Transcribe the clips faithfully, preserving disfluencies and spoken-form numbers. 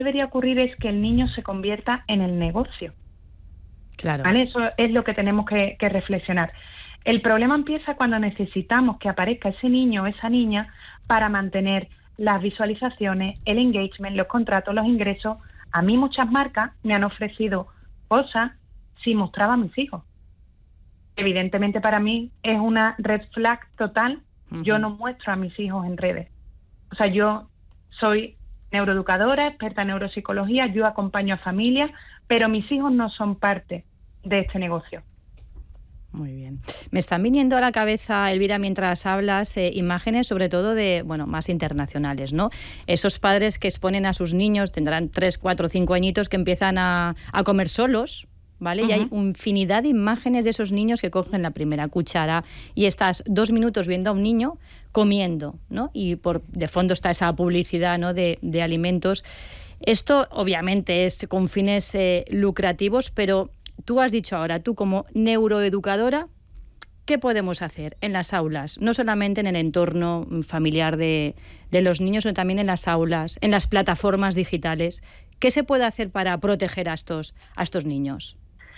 debería ocurrir es que el niño se convierta en el negocio. Claro. ¿Vale? Eso es lo que tenemos que, que reflexionar. El problema empieza cuando necesitamos que aparezca ese niño o esa niña para mantener las visualizaciones, el engagement, los contratos, los ingresos. A mí muchas marcas me han ofrecido cosas si mostraba a mis hijos. Evidentemente para mí es una red flag total. Uh-huh. Yo no muestro a mis hijos en redes. O sea, yo soy neuroeducadora, experta en neuropsicología, yo acompaño a familias, pero mis hijos no son parte de este negocio. Muy bien. Me están viniendo a la cabeza, Elvira, mientras hablas, eh, imágenes sobre todo de, bueno, más internacionales, ¿no? Esos padres que exponen a sus niños, tendrán tres, cuatro, cinco añitos, que empiezan a, a comer solos, ¿vale? Uh-huh. Y hay infinidad de imágenes de esos niños que cogen la primera cuchara y estás dos minutos viendo a un niño comiendo, ¿no? Y por de fondo está esa publicidad, ¿no? de, de alimentos. Esto obviamente es con fines eh, lucrativos, pero tú has dicho ahora, tú como neuroeducadora, ¿qué podemos hacer en las aulas? No solamente en el entorno familiar de, de los niños, sino también en las aulas, en las plataformas digitales. ¿Qué se puede hacer para proteger a estos, a estos niños?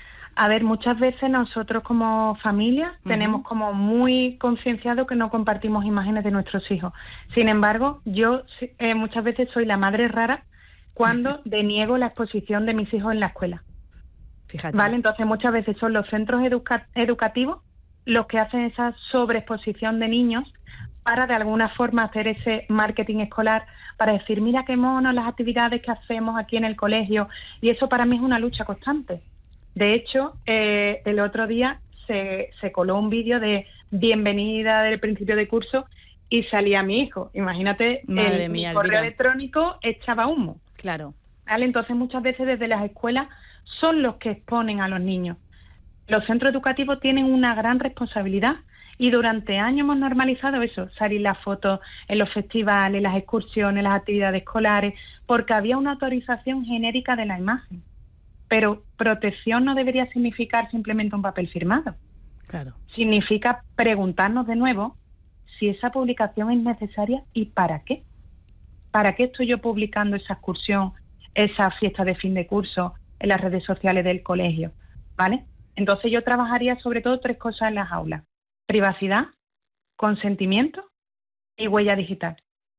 A ver, muchas veces nosotros como familia uh-huh. tenemos como muy concienciado que no compartimos imágenes de nuestros hijos. Sin embargo, yo eh, muchas veces soy la madre rara cuando deniego la exposición de mis hijos en la escuela. Fíjate. Vale, entonces muchas veces son los centros educa- educativos los que hacen esa sobreexposición de niños para de alguna forma hacer ese marketing escolar, para decir, mira qué mono las actividades que hacemos aquí en el colegio, y eso para mí es una lucha constante. De hecho, eh, el otro día se, se coló un vídeo de bienvenida del principio de curso y salía mi hijo. Imagínate, Madre el mía, mi correo Elvira. electrónico echaba humo. Claro. ¿Vale? Entonces muchas veces desde las escuelas son los que exponen a los niños. Los centros educativos tienen una gran responsabilidad y durante años hemos normalizado eso, salir las fotos en los festivales, las excursiones, las actividades escolares, porque había una autorización genérica de la imagen. Pero protección no debería significar simplemente un papel firmado. Claro. Significa preguntarnos de nuevo si esa publicación es necesaria y para qué. ¿Para qué estoy yo publicando esa excursión, esa fiesta de fin de curso en las redes sociales del colegio? ¿Vale? Entonces yo trabajaría sobre todo tres cosas en las aulas: privacidad, consentimiento y huella digital.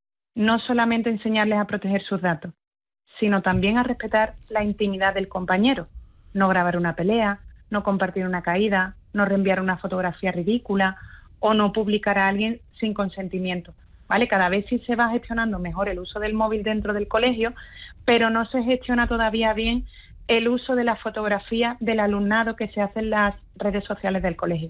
No solamente enseñarles a proteger sus datos, sino también a respetar la intimidad del compañero. No grabar una pelea, no compartir una caída, no reenviar una fotografía ridícula o no publicar a alguien sin consentimiento. ¿Vale? Cada vez sí se va gestionando mejor el uso del móvil dentro del colegio, pero no se gestiona todavía bien el uso de la fotografía del alumnado que se hace en las redes sociales del colegio.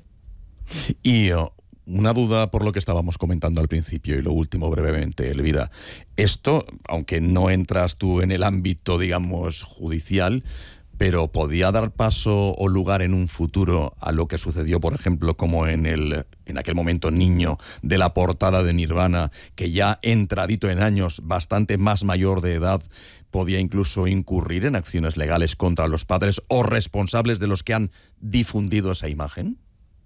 Y uh, una duda por lo que estábamos comentando al principio y lo último brevemente, Elvira. Esto, aunque no entras tú en el ámbito, digamos, judicial, pero ¿podía dar paso o lugar en un futuro a lo que sucedió, por ejemplo, como en el en aquel momento niño de la portada de Nirvana, que ya entradito en años, bastante más mayor de edad, podía incluso incurrir en acciones legales contra los padres o responsables de los que han difundido esa imagen?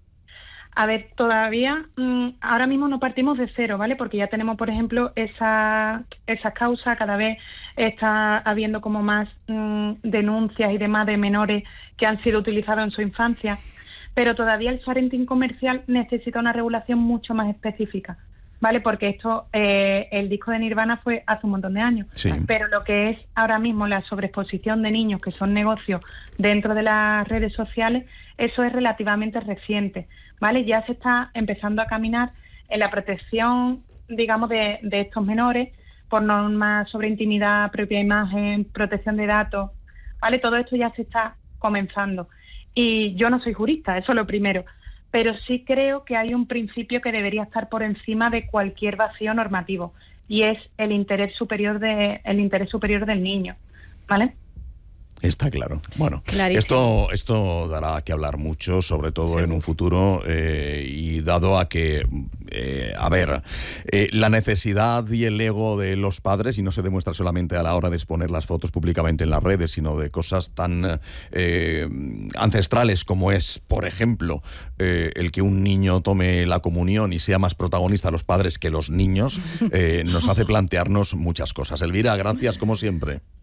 A ver, todavía, mmm, ahora mismo no partimos de cero, ¿vale? Porque ya tenemos, por ejemplo, esa, esa causa, cada vez está habiendo como más mmm, denuncias y demás de menores que han sido utilizados en su infancia, pero todavía el parenting comercial necesita una regulación mucho más específica, ¿vale? Porque esto, eh, el disco de Nirvana fue hace un montón de años, sí. Pero lo que es ahora mismo la sobreexposición de niños que son negocios dentro de las redes sociales, eso es relativamente reciente, ¿vale? Ya se está empezando a caminar en la protección, digamos, de, de estos menores por normas sobre intimidad, propia imagen, protección de datos, ¿vale? Todo esto ya se está comenzando. Y yo no soy jurista, eso es lo primero, pero sí creo que hay un principio que debería estar por encima de cualquier vacío normativo, y es el interés superior de el interés superior del niño, ¿vale? Está claro. Bueno, Clarísimo. esto esto dará que hablar mucho, sobre todo sí. en un futuro, eh, y dado a que, eh, a ver, eh, la necesidad y el ego de los padres, y no se demuestra solamente a la hora de exponer las fotos públicamente en las redes, sino de cosas tan eh, ancestrales como es, por ejemplo, eh, el que un niño tome la comunión y sea más protagonista los padres que los niños, eh, nos hace plantearnos muchas cosas. Elvira, gracias como siempre.